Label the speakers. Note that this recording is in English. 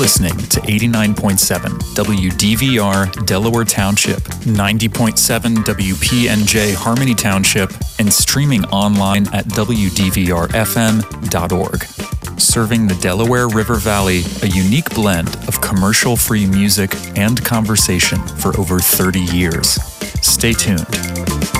Speaker 1: listening to 89.7 WDVR Delaware Township, 90.7 WPNJ Harmony Township, and streaming online at WDVRFM.org. Serving the Delaware River Valley, a unique blend of commercial-free music and conversation for over 30 years. Stay tuned.